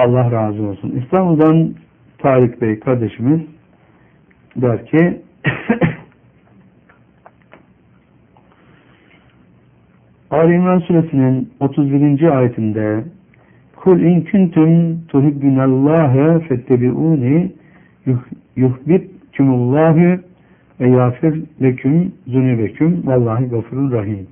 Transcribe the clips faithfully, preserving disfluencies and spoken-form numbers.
Allah razı olsun. İstanbul'dan Tarık Bey kardeşimiz der ki Ali İmran suresinin otuz birinci ayetinde Kul in kuntum tuhibbunallâhe fettebi'ûni yuhbibkumullâhu ve yâfir leküm zunubeküm vallahi gafurur rahim.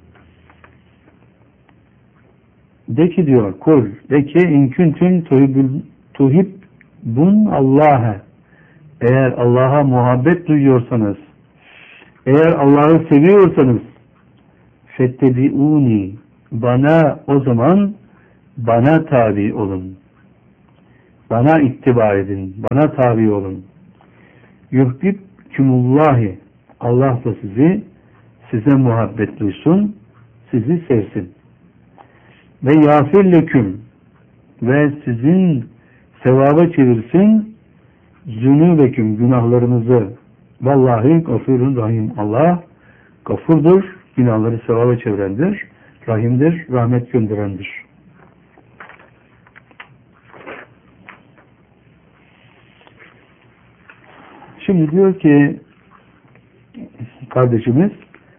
De ki diyor, kul, de ki in kuntum tuhibbun Allah'a, eğer Allah'a muhabbet duyuyorsanız, eğer Allah'ı seviyorsanız, fettebi'ûni, bana o zaman bana tabi olun. Bana ittiba edin, bana tabi olun. Yuhbibkumullahi, Allah da sizi, size muhabbet duysun, sizi sevsin. Ve yâfir leküm, ve sizin sevaba çevirsin, zünûbeküm, günahlarınızı. Vallahi gafurun rahim. Allah gafurdur, günahları sevaba çevirendir, rahimdir, rahmet gönderendir. Şimdi diyor ki kardeşimiz,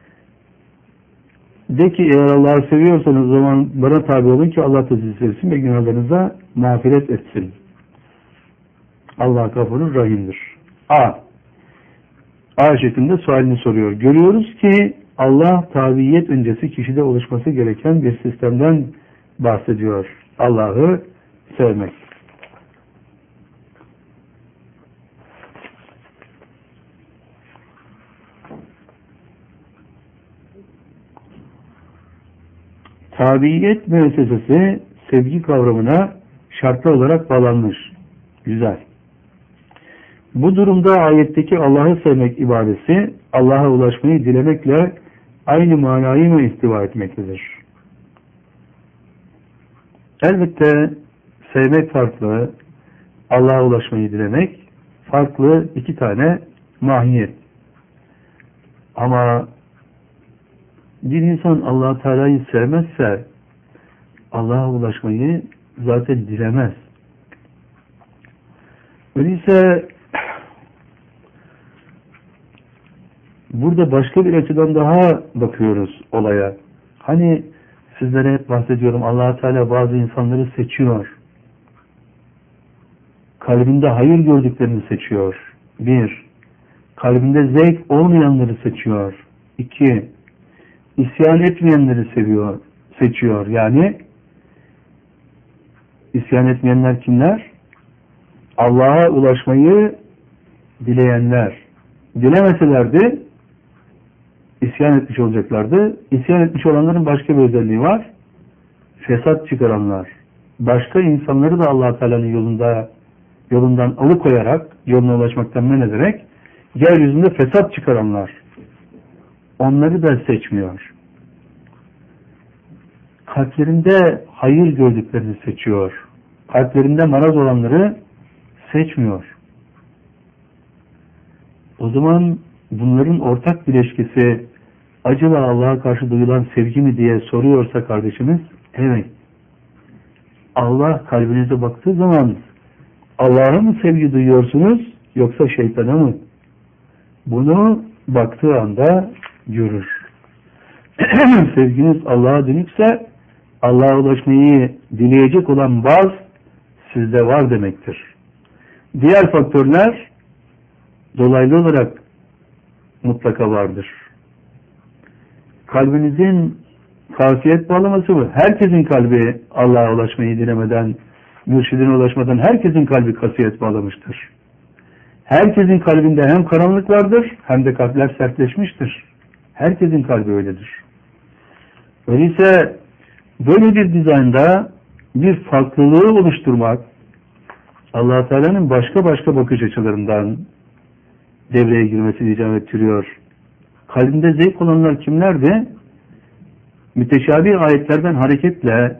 de ki eğer Allah'ı seviyorsanız o zaman bana tabi olun ki Allah da sizi sevsin ve günahlarınıza mağfiret etsin. Allah gafurur rahimdir. A. A şeklinde sualini soruyor. Görüyoruz ki Allah tabiyet öncesi kişide oluşması gereken bir sistemden bahsediyor. Allah'ı sevmek. Tabiyet müessesesi sevgi kavramına şartlı olarak bağlanmış. Güzel. Bu durumda ayetteki Allah'ı sevmek ibadesi Allah'a ulaşmayı dilemekle aynı manayı mı istiva etmektedir? Elbette sevmek farklı, Allah'a ulaşmayı dilemek farklı iki tane mahiyet. Ama bir insan Allah Teala'yı sevmezse Allah'a ulaşmayı zaten dilemez. Öyleyse burada başka bir açıdan daha bakıyoruz olaya. Hani sizlere hep bahsediyorum, Allah Teala bazı insanları seçiyor. Kalbinde hayır gördüklerini seçiyor. Bir, kalbinde zevk olmayanları seçiyor. İki, İsyan etmeyenleri seviyor, seçiyor. Yani isyan etmeyenler kimler? Allah'a ulaşmayı dileyenler. Dilemeselerdi isyan etmiş olacaklardı. İsyan etmiş olanların başka bir özelliği var. Fesat çıkaranlar. Başka insanları da Allah Teala'nın yolunda yolundan alıkoyarak, yoluna ulaşmaktan men ederek yeryüzünde fesat çıkaranlar. Onları da seçmiyor. Kalplerinde hayır gördüklerini seçiyor. Kalplerinde maraz olanları seçmiyor. O zaman bunların ortak bileşkesi acaba Allah'a karşı duyulan sevgi mi diye soruyorsa kardeşimiz, evet. Allah kalbinize baktığı zaman Allah'a mı sevgi duyuyorsunuz yoksa şeytana mı? Bunu baktığı anda görür. Sevginiz Allah'a dönükse Allah'a ulaşmayı dileyecek olan baz sizde var demektir. Diğer faktörler dolaylı olarak mutlaka vardır. Kalbinizin kafiyet bağlaması mı? Herkesin kalbi Allah'a ulaşmayı dilemeden, mürşidine ulaşmadan herkesin kalbi kasiyet bağlamıştır. Herkesin kalbinde hem karanlık vardır hem de kalpler sertleşmiştir. Herkesin kalbi öyledir. Öyleyse böyle bir dizaynda bir farklılığı oluşturmak Allah Teala'nın başka başka bakış açılarından devreye girmesini icap ettiriyor. Kalbinde zevk olanlar kimlerdi? Müteşabih ayetlerden hareketle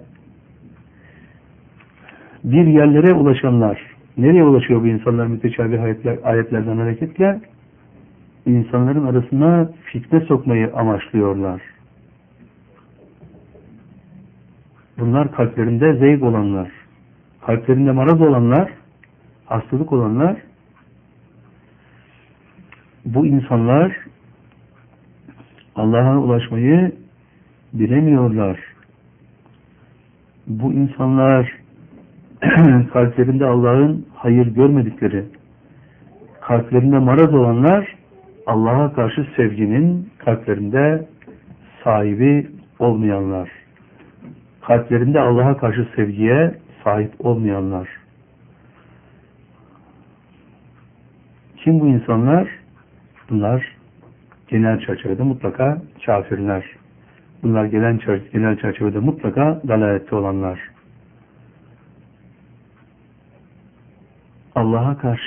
bir yerlere ulaşanlar. Nereye ulaşıyor bu insanlar müteşabih ayetler, ayetlerden hareketle? İnsanların arasına fitne sokmayı amaçlıyorlar. Bunlar kalplerinde zevk olanlar. kalplerinde maraz olanlar, hastalık olanlar, bu insanlar Allah'a ulaşmayı bilemiyorlar. Bu insanlar kalplerinde Allah'ın hayır görmedikleri, kalplerinde maraz olanlar Allah'a karşı sevginin kalplerinde sahibi olmayanlar. Kalplerinde Allah'a karşı sevgiye sahip olmayanlar. Kim bu insanlar? Bunlar genel çerçevede mutlaka kafirler. Bunlar genel, genel çerçevede mutlaka dalalette olanlar. Allah'a karşı